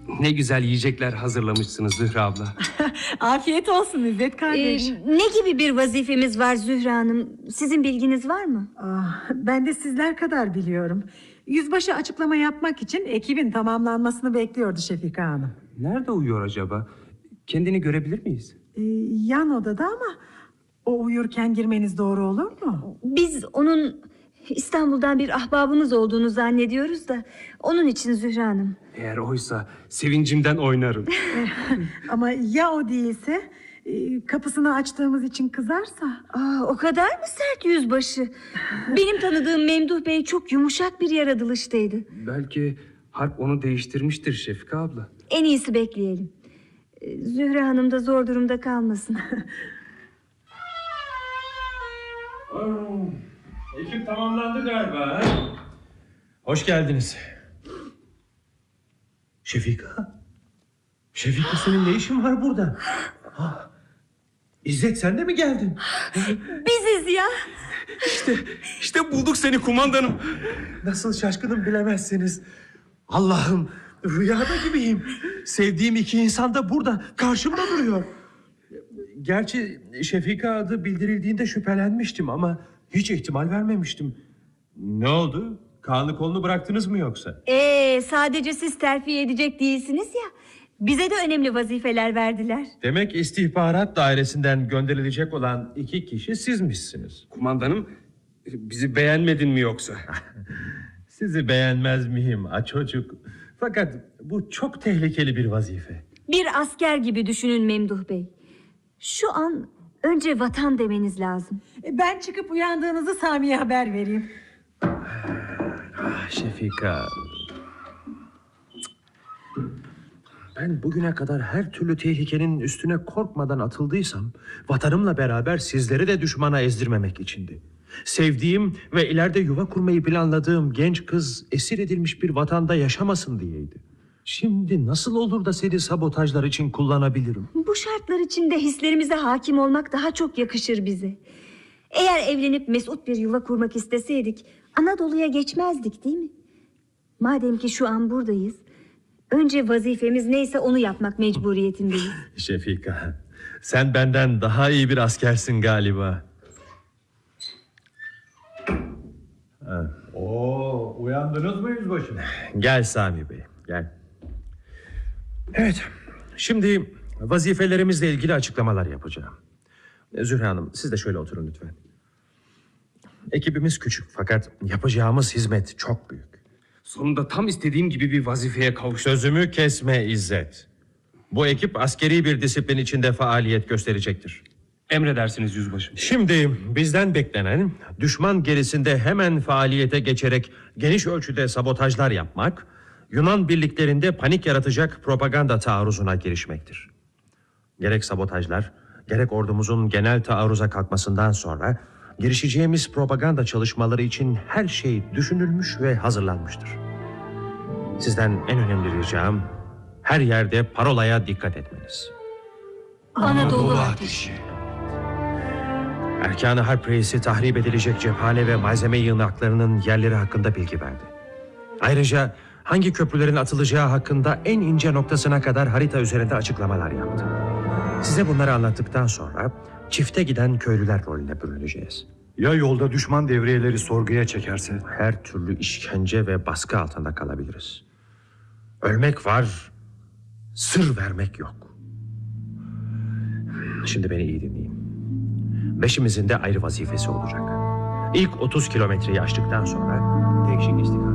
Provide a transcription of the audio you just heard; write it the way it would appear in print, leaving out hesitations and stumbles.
Ne güzel yiyecekler hazırlamışsınız Zühre abla. Afiyet olsun İzzet kardeş. Ne gibi bir vazifemiz var Zühre Hanım? Sizin bilginiz var mı? Ben de sizler kadar biliyorum. Yüzbaşı açıklama yapmak için ekibin tamamlanmasını bekliyordu Şefika Hanım. Nerede uyuyor acaba? Kendini görebilir miyiz? Yan odada ama o uyurken girmeniz doğru olur mu? Biz onun İstanbul'dan bir ahbabımız olduğunu zannediyoruz da onun için Zühre Hanım. Eğer oysa sevincimden oynarım. Ama ya o değilse, kapısını açtığımız için kızarsa? O kadar mı sert yüzbaşı? Benim tanıdığım Memduh Bey çok yumuşak bir yaratılıştaydı. Belki harp onu değiştirmiştir Şefika abla. En iyisi bekleyelim. Zühre Hanım da zor durumda kalmasın. Ekip tamamlandı galiba. Hoş geldiniz. Şefika. Şefika, senin ne işin var burada? İzzet, sen de mi geldin? Biziz ya. İşte bulduk seni kumandanım. Nasıl şaşkınım bilemezsiniz. Allah'ım, rüyada gibiyim. Sevdiğim iki insan da burada karşımda duruyor. Gerçi Şefika adı bildirildiğinde şüphelenmiştim ama hiç ihtimal vermemiştim. Ne oldu? Kanlı kolunu bıraktınız mı yoksa? Sadece siz terfi edecek değilsiniz ya. Bize de önemli vazifeler verdiler. Demek istihbarat dairesinden gönderilecek olan iki kişi sizmişsiniz. Kumandanım, bizi beğenmedin mi yoksa? Sizi beğenmez miyim çocuk? Fakat bu çok tehlikeli bir vazife. Bir asker gibi düşünün Memduh Bey. Şu an önce vatan demeniz lazım. Ben çıkıp uyandığınızı Sami'ye haber vereyim. Şefika, ben bugüne kadar her türlü tehlikenin üstüne korkmadan atıldıysam, vatanımla beraber sizleri de düşmana ezdirmemek içindi. Sevdiğim ve ileride yuva kurmayı planladığım genç kız esir edilmiş bir vatanda yaşamasın diyeydi. Şimdi nasıl olur da seni sabotajlar için kullanabilirim? Bu şartlar içinde hislerimize hakim olmak daha çok yakışır bize. Eğer evlenip mesut bir yuva kurmak isteseydik Anadolu'ya geçmezdik, değil mi? Madem ki şu an buradayız, önce vazifemiz neyse onu yapmak mecburiyetindeyiz. Şefika, sen benden daha iyi bir askersin galiba. Uyandınız mı yüzbaşım? Gel Sami Bey, gel. Evet, şimdi vazifelerimizle ilgili açıklamalar yapacağım. Zühre Hanım, siz de şöyle oturun lütfen. Ekibimiz küçük fakat yapacağımız hizmet çok büyük. Sonunda tam istediğim gibi bir vazifeye kavuştum. Sözümü kesme İzzet. Bu ekip askeri bir disiplin içinde faaliyet gösterecektir. Emredersiniz yüzbaşım. Şimdi bizden beklenen düşman gerisinde hemen faaliyete geçerek geniş ölçüde sabotajlar yapmak, Yunan birliklerinde panik yaratacak propaganda taarruzuna girişmektir. Gerek sabotajlar, gerek ordumuzun genel taarruza kalkmasından sonra girişeceğimiz propaganda çalışmaları için her şey düşünülmüş ve hazırlanmıştır. Sizden en önemli ricam her yerde parolaya dikkat etmeniz. Anadolu ateşi. Erkan-ı Harp Reisi tahrip edilecek cephane ve malzeme yığınaklarının yerleri hakkında bilgi verdi. Ayrıca hangi köprülerin atılacağı hakkında en ince noktasına kadar harita üzerinde açıklamalar yaptı. Size bunları anlattıktan sonra çifte giden köylüler rolüne bürüneceğiz. Ya yolda düşman devriyeleri sorguya çekerse? Her türlü işkence ve baskı altında kalabiliriz. Ölmek var, sır vermek yok. Şimdi beni iyi dinleyin. Beşimizin de ayrı vazifesi olacak. İlk 30 kilometreyi aştıktan sonra değişik istikamete